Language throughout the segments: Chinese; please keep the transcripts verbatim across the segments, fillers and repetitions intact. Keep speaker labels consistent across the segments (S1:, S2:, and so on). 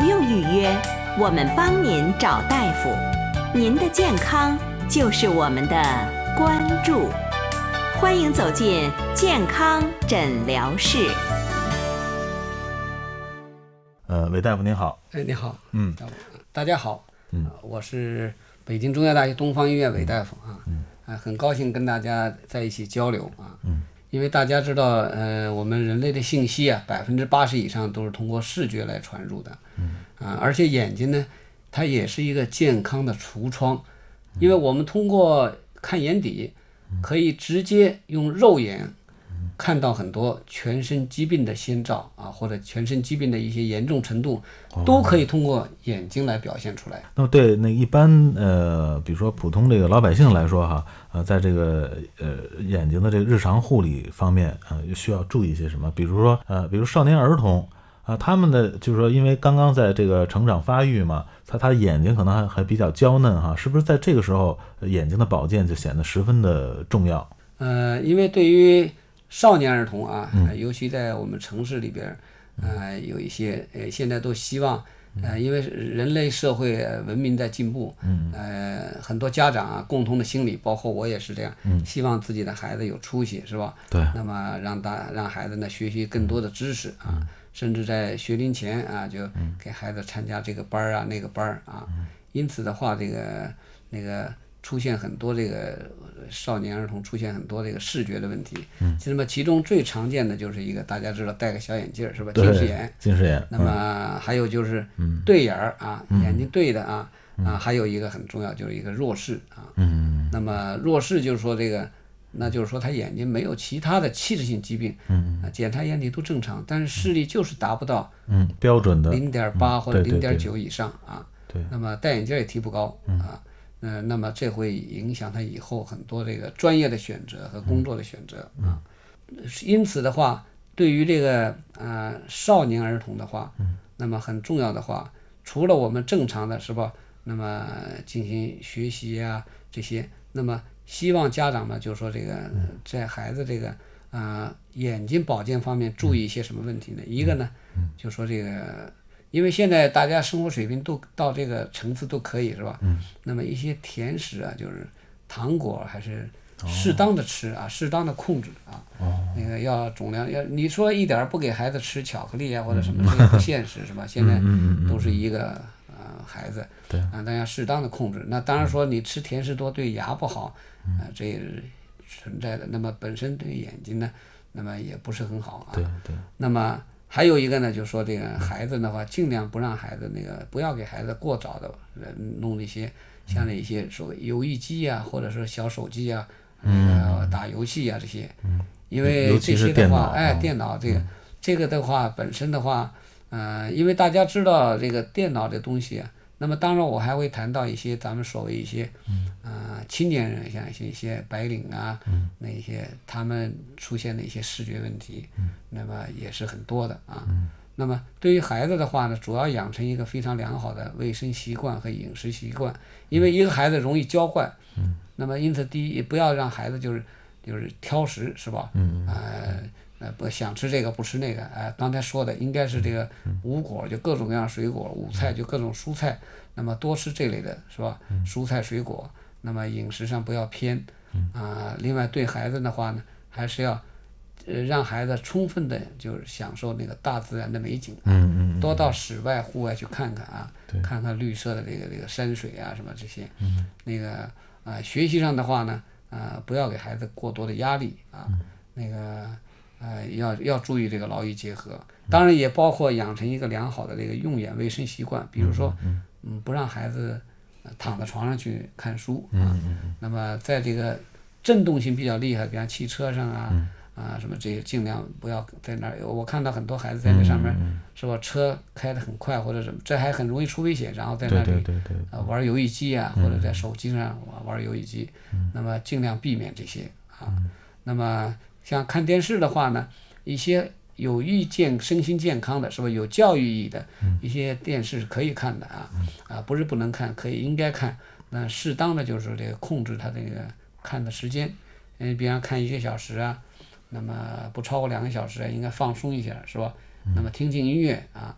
S1: 用预约，我们帮您找大夫。您的健康就是我们的关注。欢迎走进健康诊疗室。
S2: 呃，韦大夫您好。
S3: 哎，你好。
S2: 嗯，
S3: 大家好。嗯，我是北京中医药大学东方医院韦大夫啊。嗯，啊，很高兴跟大家在一起交流啊。嗯，因为大家知道，呃，我们人类的信息啊，百分之八十以上都是通过视觉来传入的。嗯，啊，而且眼睛呢，它也是一个健康的橱窗，因为我们通过看眼底，可以直接用肉眼看到很多全身疾病的先兆啊，或者全身疾病的一些严重程度，都可以通过眼睛来表现出来。
S2: 那么对那一般呃，比如说普通这个老百姓来说哈，呃，在这个呃眼睛的这个日常护理方面啊、呃，需要注意些什么？比如说呃，比如少年儿童啊、呃，他们的就是说，因为刚刚在这个成长发育嘛，他他眼睛可能还还比较娇嫩哈，是不是在这个时候眼睛的保健就显得十分的重要？
S3: 呃，因为对于少年儿童啊，嗯、尤其在我们城市里边，呃，有一些呃，现在都希望，呃，因为人类社会文明在进步，嗯，呃，很多家长啊，共同的心理，包括我也是这样，嗯，希望自己的孩子有出息，是吧？
S2: 对。
S3: 那么让大让孩子呢学习更多的知识啊，嗯、甚至在学龄前啊，就给孩子参加这个班啊，那个班啊，嗯、因此的话，这个那个。出现很多这个少年儿童出现很多这个视觉的问题，嗯，那么其中最常见的就是一个大家知道戴个小眼镜是吧？近视眼，
S2: 近视眼。
S3: 那么还有就是对眼儿啊，嗯、眼睛对的啊，嗯、啊，还有一个很重要就是一个弱视啊，嗯，那么弱视就是说这个，那就是说他眼睛没有其他的器质性疾病，嗯，啊，检查眼底都正常，但是视力就是达不到
S2: 嗯标准的
S3: 零点八或者零点九以上啊，
S2: 对，
S3: 那么戴眼镜也提不高啊。呃，那么这会影响他以后很多这个专业的选择和工作的选择啊。因此的话，对于这个呃少年儿童的话，那么很重要的话，除了我们正常的是吧，那么进行学习啊这些，那么希望家长们就说这个在孩子这个啊、呃、眼睛保健方面注意一些什么问题呢？一个呢，就说这个。因为现在大家生活水平都到这个层次都可以是吧？嗯。那么一些甜食啊，就是糖果还是适当的吃啊，哦、适当的控制啊。哦。那个要总量要你说一点不给孩子吃巧克力啊或者什么，这个不现实是吧？现在都是一个呃孩子。对。啊，大家适当的控制。那当然说你吃甜食多对牙不好，啊、呃，这也是存在的。那么本身对眼睛呢，那么也不是很好啊。
S2: 对对。
S3: 那么。还有一个呢，就是说这个孩子的话，尽量不让孩子那个不要给孩子过早的弄那些像那些所谓游戏机啊，或者说小手机啊，那个打游戏啊这些，因为这些的话，哎，电脑这个这个的话本身的话，呃，因为大家知道这个电脑这东西啊。那么当然，我还会谈到一些咱们所谓一些，呃，青年人，像一些一些白领啊，嗯、那一些他们出现的一些视觉问题，嗯、那么也是很多的啊。嗯、那么对于孩子的话呢，主要养成一个非常良好的卫生习惯和饮食习惯，因为一个孩子容易娇惯，嗯、那么因此第一不要让孩子就是就是挑食，是吧？嗯、呃。呃，不想吃这个不吃那个，哎、呃，刚才说的应该是这个五果，就各种各样水果，五菜就各种蔬菜，那么多吃这类的是吧？蔬菜水果，那么饮食上不要偏，啊、呃，另外对孩子的话呢，还是要，呃，让孩子充分的就是享受那个大自然的美景啊，多到室外户外去看看啊，看看绿色的这个这个山水啊什么这些，那个啊、呃、学习上的话呢，啊、呃，不要给孩子过多的压力啊，那个。呃，要要注意这个劳逸结合，当然也包括养成一个良好的这个用眼卫生习惯，比如说，嗯，不让孩子躺在床上去看书啊。那么在这个震动性比较厉害，比方汽车上啊啊什么这些，尽量不要在那儿。我看到很多孩子在那上面，是吧？车开得很快或者什么，这还很容易出危险，然后在那里呃玩游戏机啊，或者在手机上玩游戏机，那么尽量避免这些啊。那么。像看电视的话呢，一些有益健身心健康的，是吧？有教育意义的一些电视是可以看的啊，啊，不是不能看，可以应该看。那适当的就是说这个控制它这个看的时间，嗯，比方看一个小时啊，那么不超过两个小时啊，应该放松一下，是吧？那么听听音乐啊，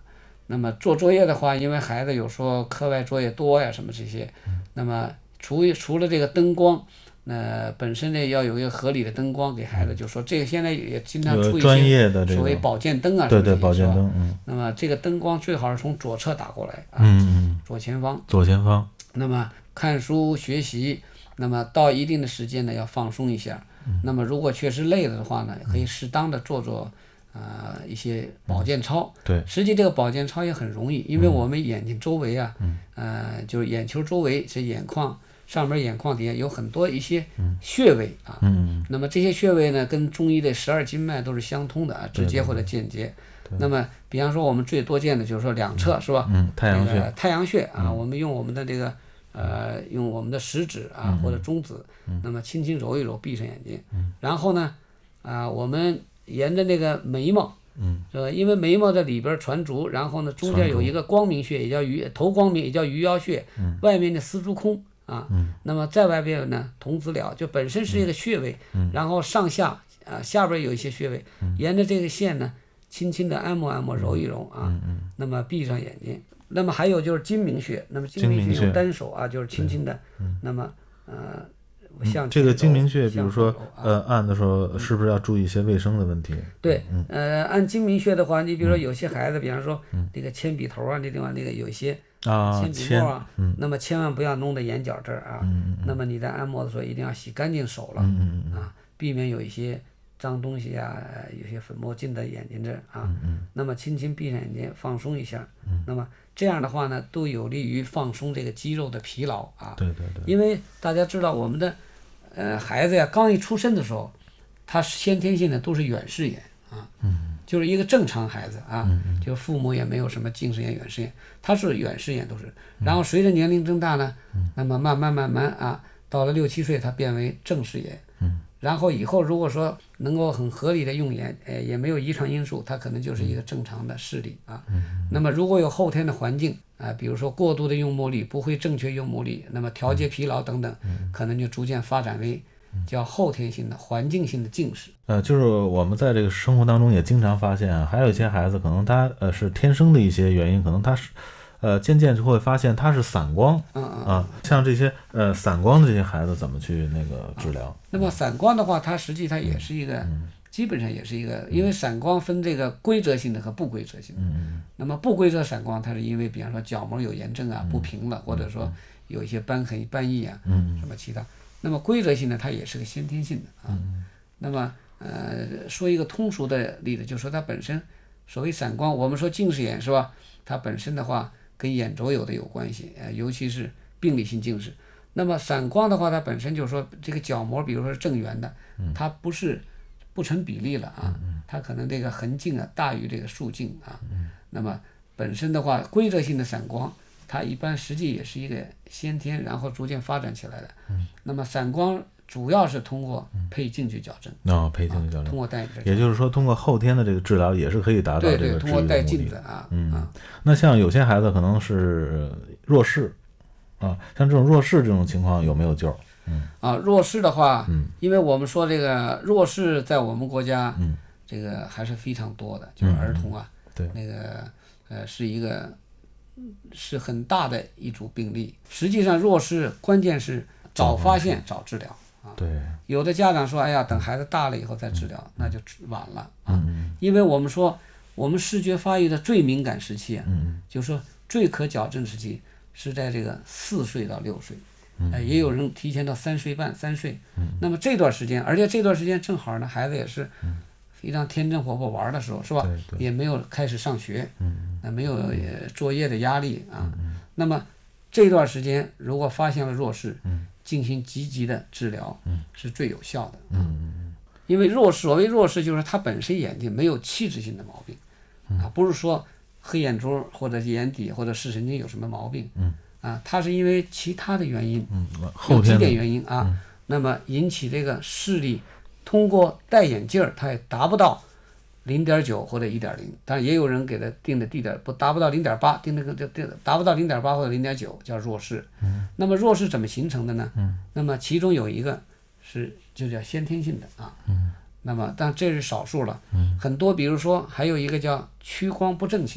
S3: 那么做作业的话，因为孩子有时候课外作业多呀，什么这些，那么除除了这个灯光，那本身呢要有一个合理的灯光给孩子，就说这个现在也经常出一
S2: 专业
S3: 些
S2: 的这个
S3: 所谓保健灯啊，
S2: 对对，
S3: 什么这些
S2: 保健
S3: 是吧
S2: 灯，嗯
S3: 那么这个灯光最好是从左侧打过来啊，
S2: 嗯嗯，
S3: 左前方。
S2: 左前方，
S3: 那么看书学习，那么到一定的时间呢要放松一下。那么如果确实累了的话呢，可以适当的做做呃一些保健操。
S2: 对，
S3: 实际这个保健操也很容易，因为我们眼睛周围啊，呃就是眼球周围是眼眶上面眼眶底下有很多一些穴位啊。
S2: 嗯
S3: 那么这些穴位呢，跟中医的十二经脉都是相通的啊，直接或者间接。那么，比方说我们最多见的就是说两侧是吧？
S2: 嗯，太阳穴，
S3: 那个太阳穴啊，我们用我们的这个呃，用我们的食指啊或者中指，那么轻轻揉一揉，闭上眼睛，然后呢，啊，我们沿着那个眉毛，
S2: 嗯，
S3: 是吧？因为眉毛在里边传烛，然后呢，中间有一个光明穴，也叫鱼头光明，也叫鱼腰穴，外面的丝竹空。啊，那么在外边呢，童子了，就本身是一个穴位，然后上下啊下边有一些穴位，沿着这个线呢，轻轻的按摩按摩，揉一揉啊，那么闭上眼睛。那么还有就是睛明穴，那么睛明穴用单手啊，就是轻轻的，那么呃向
S2: 这个睛明穴，比如说
S3: 啊
S2: 呃按的时候，是不是要注意一些卫生的问题？
S3: 对，呃按睛明穴的话，你比如说有些孩子，比方说那个铅笔头啊，那地方那个有一些。
S2: 啊，
S3: 铅笔墨啊，那么千万不要弄到眼角这儿啊。那么你在按摩的时候一定要洗干净手了，啊，避免有一些脏东西啊，有些粉末进到眼睛这儿啊。那么轻轻闭上眼睛，放松一下。那么这样的话呢，都有利于放松这个肌肉的疲劳啊。
S2: 对对对。
S3: 因为大家知道我们的呃孩子呀，刚一出生的时候，他先天性的都是远视眼啊。就是一个正常孩子啊，就父母也没有什么近视眼、远视眼，他是远视眼都是。然后随着年龄增大呢，那么慢慢慢慢啊，到了六七岁，他变为正视眼。然后以后如果说能够很合理的用眼，哎，也没有遗传因素，他可能就是一个正常的视力啊。那么如果有后天的环境啊，比如说过度的用目力，不会正确用目力，那么调节疲劳等等，可能就逐渐发展为叫后天性的环境性的近视。
S2: 呃，就是我们在这个生活当中也经常发现啊，还有一些孩子可能他呃是天生的一些原因，可能他是呃渐渐就会发现他是散光，
S3: 嗯嗯
S2: 啊，像这些呃散光的这些孩子怎么去那个治疗？
S3: 那么散光的话，它实际它也是一个，基本上也是一个，因为散光分这个规则性的和不规则性的。那么不规则散光，它是因为比方说角膜有炎症啊、不平了，或者说有一些瘢痕、斑翳啊，什么其他。那么规则性的它也是个先天性的啊。那么呃，说一个通俗的例子，就是说它本身所谓散光，我们说近视眼是吧？它本身的话跟眼轴有的有关系，呃，尤其是病理性近视。那么散光的话，它本身就是说这个角膜，比如说是正圆的，它不是不成比例了啊，它可能这个横径啊大于这个竖径啊。那么本身的话，规则性的散光，它一般实际也是一个先天，然后逐渐发展起来的。那么散光主要是通过配镜去矫正。
S2: 哦，配镜去矫正。
S3: 通过戴
S2: 也就是说，通过后天的这个治疗也是可以达到这个治愈的目的。
S3: 对对，通过戴镜子啊。
S2: 嗯，那像有些孩子可能是弱视。啊，像这种弱视这种情况有没有救？嗯
S3: 啊，弱视的话，
S2: 嗯，
S3: 因为我们说这个弱视在我们国家，
S2: 嗯，
S3: 这个还是非常多的，就是儿童啊，
S2: 嗯、对，
S3: 那个呃是一个是很大的一组病例。实际上弱视关键是早发现早治疗啊。
S2: 对，
S3: 有的家长说，哎呀，等孩子大了以后再治疗，
S2: 嗯、
S3: 那就晚了啊，
S2: 嗯、
S3: 因为我们说我们视觉发育的最敏感时期啊，
S2: 嗯，
S3: 就是说最可矫正时期。是在这个四岁到六岁，呃，也有人提前到三岁半、三岁。那么这段时间，而且这段时间正好呢，孩子也是非常天真活泼玩的时候，是吧？也没有开始上学，那没有作业的压力啊。那么这段时间如果发现了弱视，进行积极的治疗是最有效的啊。因为弱视，所谓弱视就是他本身眼睛没有气质性的毛病啊，不是说。黑眼珠或者眼底或者视神经有什么毛病？
S2: 嗯，
S3: 啊，它是因为其他的原因，
S2: 嗯，
S3: 有几点原因啊，嗯、那么引起这个视力通过戴眼镜儿，它也达不到零点九或者一点零，但也有人给它定的地点不达不到零点八，定那个就定达不到零点八或者零点九叫弱视。
S2: 嗯，
S3: 那么弱视怎么形成的呢？
S2: 嗯，
S3: 那么其中有一个是就叫先天性的啊。
S2: 嗯。
S3: 那么，但这是少数了，
S2: 嗯、
S3: 很多，比如说还有一个叫屈光不正性的，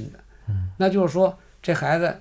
S3: 那就是说这孩子